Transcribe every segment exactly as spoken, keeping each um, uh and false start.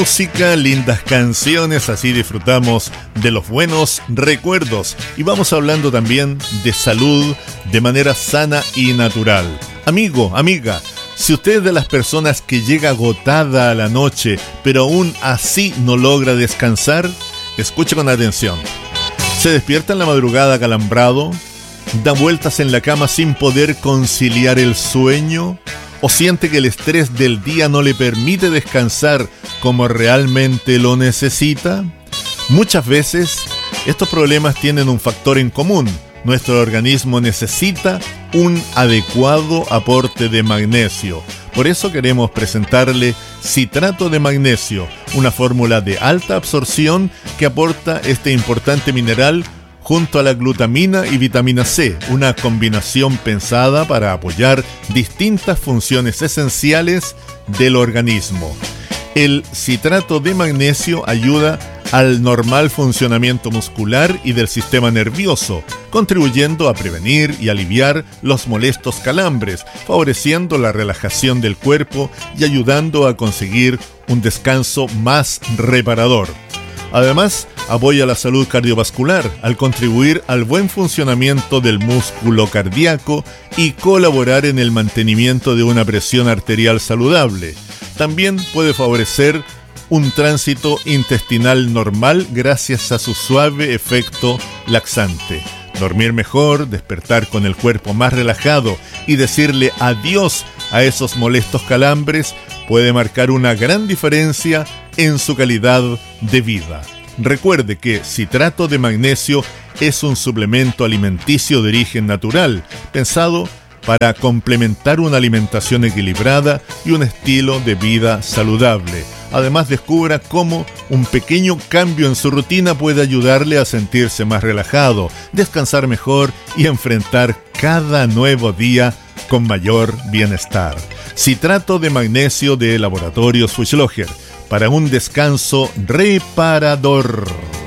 Música, lindas canciones, así disfrutamos de los buenos recuerdos y vamos hablando también de salud de manera sana y natural. Amigo, amiga, si usted es de las personas que llega agotada a la noche, pero aún así no logra descansar, escuche con atención. ¿Se despierta en la madrugada acalambrado? ¿Da vueltas en la cama sin poder conciliar el sueño? ¿O siente que el estrés del día no le permite descansar como realmente lo necesita? Muchas veces, estos problemas tienen un factor en común. Nuestro organismo necesita un adecuado aporte de magnesio. Por eso queremos presentarle citrato de magnesio, una fórmula de alta absorción que aporta este importante mineral junto a la glutamina y vitamina C, una combinación pensada para apoyar distintas funciones esenciales del organismo. El citrato de magnesio ayuda al normal funcionamiento muscular y del sistema nervioso, contribuyendo a prevenir y aliviar los molestos calambres, favoreciendo la relajación del cuerpo y ayudando a conseguir un descanso más reparador. Además, apoya la salud cardiovascular al contribuir al buen funcionamiento del músculo cardíaco y colaborar en el mantenimiento de una presión arterial saludable. También puede favorecer un tránsito intestinal normal gracias a su suave efecto laxante. Dormir mejor, despertar con el cuerpo más relajado y decirle adiós a esos molestos calambres puede marcar una gran diferencia en su calidad de vida. Recuerde que citrato de magnesio es un suplemento alimenticio de origen natural, pensado para complementar una alimentación equilibrada y un estilo de vida saludable. Además, descubra cómo un pequeño cambio en su rutina puede ayudarle a sentirse más relajado, descansar mejor y enfrentar cada nuevo día con mayor bienestar. Citrato de magnesio de Laboratorio Switzlocher, para un descanso reparador.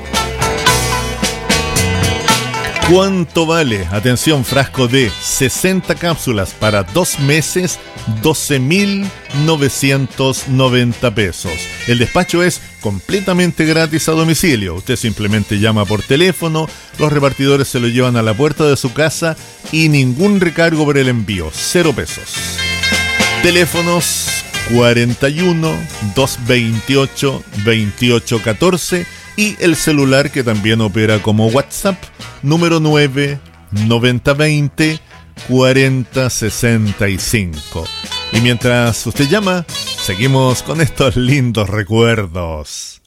¿Cuánto vale? Atención, frasco de sesenta cápsulas para dos meses, doce mil novecientos noventa pesos. El despacho es completamente gratis a domicilio. Usted simplemente llama por teléfono, los repartidores se lo llevan a la puerta de su casa y ningún recargo por el envío, cero pesos. Teléfonos cuarenta y uno, doscientos veintiocho, veintiocho catorce y el celular que también opera como WhatsApp, número nueve, noventa veinte, cuarenta sesenta y cinco. Y mientras usted llama, seguimos con estos lindos recuerdos.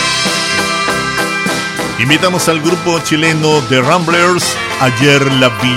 Invitamos al grupo chileno The Ramblers, Ayer la vi.